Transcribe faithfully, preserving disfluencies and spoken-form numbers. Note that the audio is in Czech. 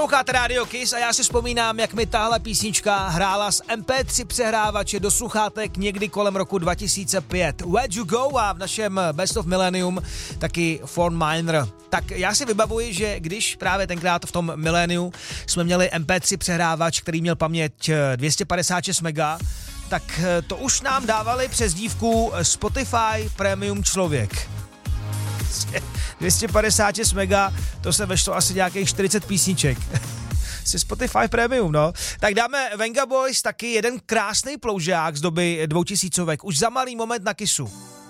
Posloucháte Radio Kiss a já si vzpomínám, jak mi tahle písnička hrála z em pé tři přehrávače do sluchátek někdy kolem roku dva tisíce pět. Where'd you go? A v našem Best of Millennium taky Fort Minor. Tak já si vybavuji, že když právě tenkrát v tom miléniu jsme měli em pé tři přehrávač, který měl paměť dvě stě padesát šest mega, tak to už nám dávali přezdívku Spotify Premium člověk. dvě stě padesát šest mega, to se vešlo asi nějakých čtyřicet písniček. Si Spotify Premium, no. Tak dáme Venga Boys, taky jeden krásný ploužák z doby dvoutisícovek. Už za malý moment na Kissu.